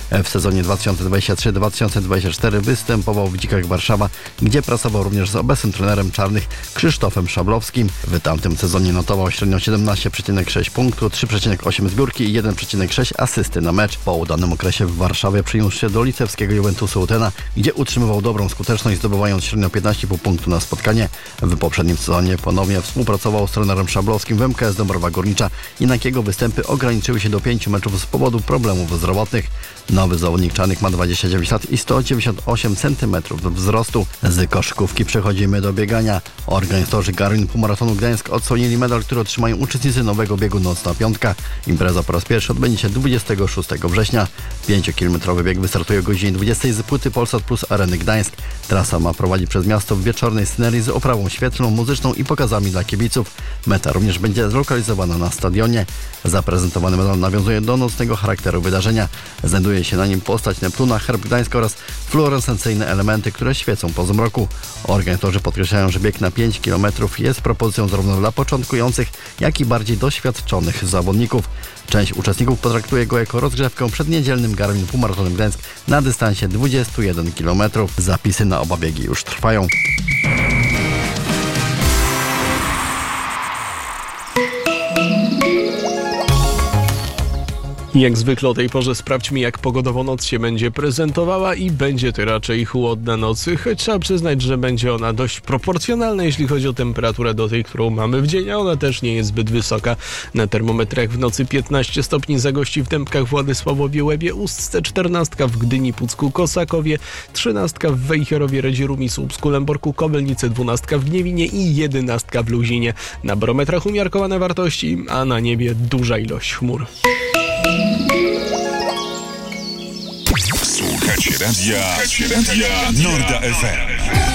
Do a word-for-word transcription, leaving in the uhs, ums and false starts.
W sezonie dwa tysiące dwudziestym trzecim dwa tysiące dwudziestym czwartym występował w Dzikach Warszawa, gdzie pracował również z obecnym trenerem czarnych Krzysztofem Szablowskim. W tamtym sezonie notował średnio siedemnaście przecinek sześć punktu, trzy przecinek osiem zbiórki i jeden przecinek sześć asysty na mecz. Po udanym okresie w Warszawie przeniósł się do litewskiego Juventusu Utena, gdzie utrzymywał dobrą skuteczność, zdobywając średnio piętnaście i pół punktu na spotkanie. W poprzednim sezonie ponownie współpracował z trenerem Szablowskim w M K S Dąbrowa Górnicza, jednak jego występy ograniczyły się do pięciu meczów z powodu problemów zdrowotnych. Nowy zawodnik czarnych ma dwadzieścia dziewięć lat i sto dziewięćdziesiąt osiem centymetrów wzrostu. Z koszykówki przechodzimy do biegania. Organizatorzy Garmin Półmaratonu Gdańsk odsłonili medal, który otrzymają uczestnicy nowego biegu Nocna Piątka. Impreza po raz pierwszy odbędzie się dwudziestego szóstego września. pięciokilometrowy bieg wystartuje o godzinie dwudziestej z płyty Polsat Plus Areny Gdańsk. Trasa ma prowadzić przez miasto w wieczornej scenerii z oprawą świetlną, muzyczną i pokazami dla kibiców. Meta również będzie zlokalizowana na stadionie. Zaprezentowany medal nawiązuje do nocnego charakteru wydarzenia. Znajduje się na nim postać Neptuna, herb Gdańska oraz fluorescencyjne elementy, które świecą po zmroku. Organizatorzy podkreślają, że bieg na pięć kilometrów jest propozycją zarówno dla początkujących, jak i bardziej doświadczonych zawodników. Część uczestników potraktuje go jako rozgrzewkę przed niedzielnym Garmin Półmaratonem Gdańsk na dystansie dwudziestu jeden kilometrów. Zapisy na oba biegi już trwają. Jak zwykle o tej porze sprawdźmy, jak pogodowo noc się będzie prezentowała i będzie to raczej chłodna noc, choć trzeba przyznać, że będzie ona dość proporcjonalna, jeśli chodzi o temperaturę do tej, którą mamy w dzień, a ona też nie jest zbyt wysoka. Na termometrach w nocy piętnaście stopni zagości w Dębkach, Władysławowie, Łebie, Ustce, czternaście w Gdyni, Pucku, Kosakowie, trzynaście w Wejherowie, Redziurumi, Słupsku, Lęborku, Kobylnicy, dwanaście w Gniewinie i jedenaście w Luzinie. Na barometrach umiarkowane wartości, a na niebie duża ilość chmur. Słuchacie radia, Słuchacie radia Norda F M.